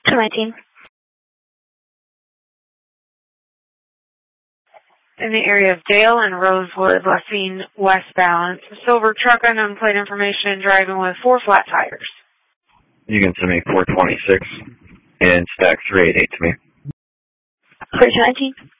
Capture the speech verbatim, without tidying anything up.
two nineteen. In the area of Dale and Rosewood, left westbound. Silver truck, unknown plate information, driving with four flat tires. You can send me four twenty-six and stack three eighty-eight to me. three nineteen.